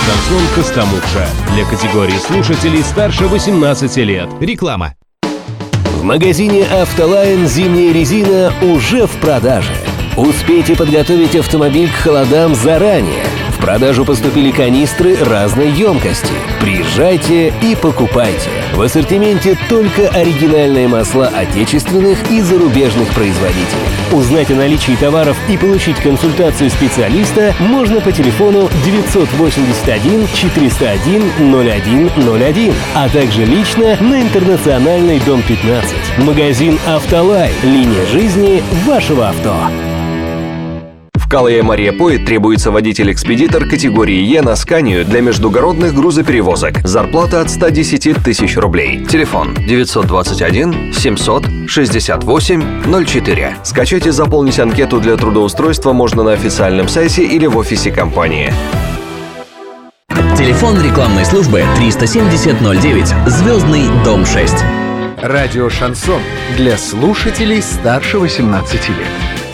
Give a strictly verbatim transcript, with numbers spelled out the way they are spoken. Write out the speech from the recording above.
«Шансон Костомукша» для категории слушателей старше восемнадцати лет. Реклама. В магазине «Автолайн» зимняя резина уже в продаже. Успейте подготовить автомобиль к холодам заранее. В продажу поступили канистры разной емкости. Приезжайте и покупайте. В ассортименте только оригинальные масла отечественных и зарубежных производителей. Узнать о наличии товаров и получить консультацию специалиста можно по телефону девятьсот восемьдесят один четыреста один ноль один ноль один, а также лично на Интернациональной, дом пятнадцать. Магазин «Автолайн». Линия жизни вашего авто. В ка эл эм Мария Поэт требуется водитель-экспедитор категории Е на Сканию для междугородных грузоперевозок. Зарплата от ста десяти тысяч рублей. Телефон девятьсот двадцать один семьсот шестьдесят восемь ноль четыре. Скачать и заполнить анкету для трудоустройства можно на официальном сайте или в офисе компании. Телефон рекламной службы триста семьдесят ноль девять, Звездный, дом шесть. Радио «Шансон» для слушателей старше восемнадцати лет.